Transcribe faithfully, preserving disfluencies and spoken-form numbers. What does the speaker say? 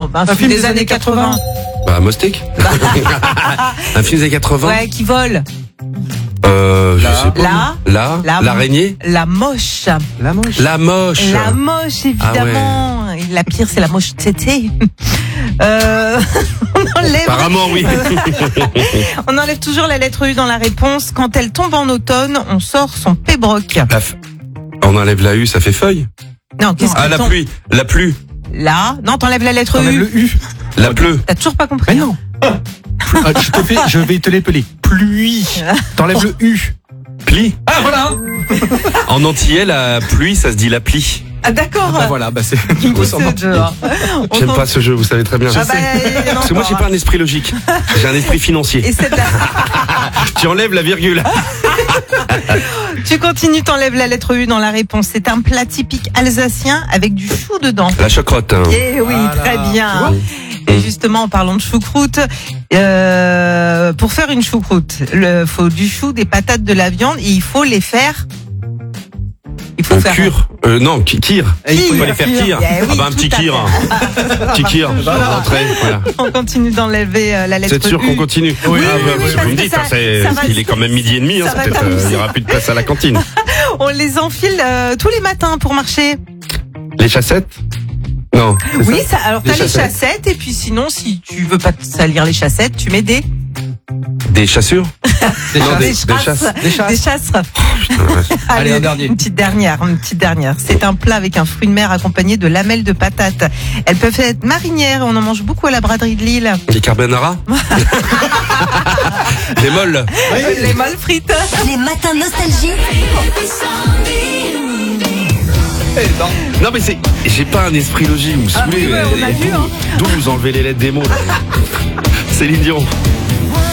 un, un film des, des années quatre-vingts. Bah, Mostek. Un film des années quatre-vingts. Ouais, qui vole. Euh, je la, sais pas. La, la, la l'araignée. La moche. La moche. La moche. La moche, évidemment. Ah ouais. La pire, c'est la moche tété. Euh, on enlève, Apparemment, oui. Euh, on enlève toujours la lettre U dans la réponse. Quand elle tombe en automne, on sort son pébroc. La f... On enlève la U, ça fait feuille. Non, qu'est-ce que Ah, la tombe... pluie. La pluie. Là, non, t'enlèves la lettre t'enlèves U. Le U. La pleut. T'as toujours pas compris. Mais non. Ah, je, te fais, je vais te l'épeler. Pluie. T'enlèves le U. Plie. Ah, voilà. En antillais, la pluie, ça se dit la plie. Ah, d'accord. Bah voilà, bah c'est. J'aime pas ce jeu, vous savez très bien. Ah bah, parce que moi, j'ai pas un esprit logique. J'ai un esprit financier. Et cette... Tu enlèves la virgule. Tu continues, t'enlèves la lettre U dans la réponse. C'est un plat typique alsacien avec du chou dedans. La choucroute. Hein. Eh oui, voilà. Très bien. Et justement, en parlant de choucroute, euh, pour faire une choucroute, il faut du chou, des patates, de la viande, et il faut les faire. Il faut euh, faire. Cure. Euh, non, kir. Il faut les faire kir. Eh oui, ah bah un petit kir. Petit kir. Voilà. Voilà. On continue d'enlever euh, la lettre U. C'est sûr qu'on continue. Oui, oui, ah, bah, oui, vous me dites, ça, c'est, ça il est quand même midi et demi. Hein, peut-être, euh, il n'y aura plus de place à la cantine. On les enfile euh, tous les matins pour marcher. Les chaussettes? Non. Oui, ça, alors les t'as chaussettes. les chaussettes, et puis sinon, si tu veux pas te salir les chaussettes, tu mets des... Des chassures? Des, non, des, des, chasses, des chasses. Des chasses. Des chasses. Oh, putain, ouais. Allez, un dernier. Une petite dernière, une petite dernière. C'est un plat avec un fruit de mer accompagné de lamelles de patates. Elles peuvent être marinières, on en mange beaucoup à la braderie de Lille. Des carbonara? Des molles? Oui. Les molles frites. Les matins nostalgie. Non mais c'est, j'ai pas un esprit logique, vous me Ah saoulez. oui, ouais, on a vu, hein. D'où vous enlevez les lettres des mots? Céline Dion.